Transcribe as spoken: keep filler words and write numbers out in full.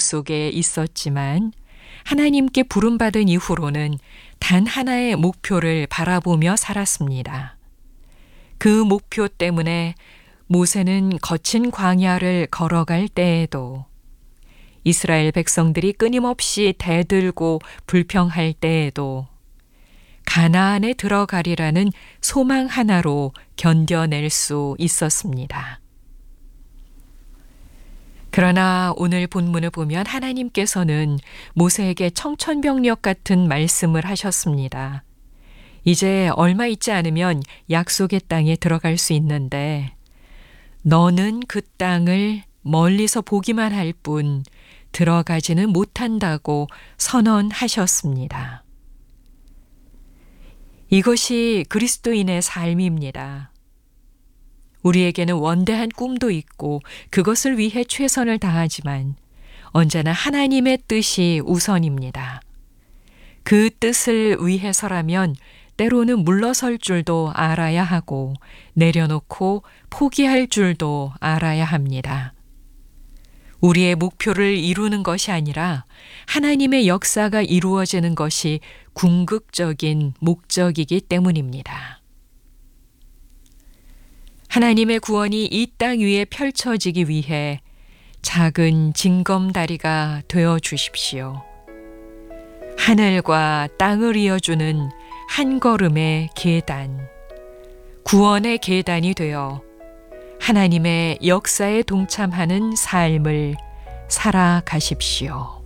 속에 있었지만 하나님께 부름받은 이후로는 단 하나의 목표를 바라보며 살았습니다. 그 목표 때문에 모세는 거친 광야를 걸어갈 때에도, 이스라엘 백성들이 끊임없이 대들고 불평할 때에도 가나안에 들어가리라는 소망 하나로 견뎌낼 수 있었습니다. 그러나 오늘 본문을 보면 하나님께서는 모세에게 청천벽력 같은 말씀을 하셨습니다. 이제 얼마 있지 않으면 약속의 땅에 들어갈 수 있는데 너는 그 땅을 멀리서 보기만 할 뿐 들어가지는 못한다고 선언하셨습니다. 이것이 그리스도인의 삶입니다. 우리에게는 원대한 꿈도 있고 그것을 위해 최선을 다하지만 언제나 하나님의 뜻이 우선입니다. 그 뜻을 위해서라면 때로는 물러설 줄도 알아야 하고 내려놓고 포기할 줄도 알아야 합니다. 우리의 목표를 이루는 것이 아니라 하나님의 역사가 이루어지는 것이 궁극적인 목적이기 때문입니다. 하나님의 구원이 이 땅 위에 펼쳐지기 위해 작은 징검다리가 되어 주십시오. 하늘과 땅을 이어주는 한 걸음의 계단, 구원의 계단이 되어 하나님의 역사에 동참하는 삶을 살아가십시오.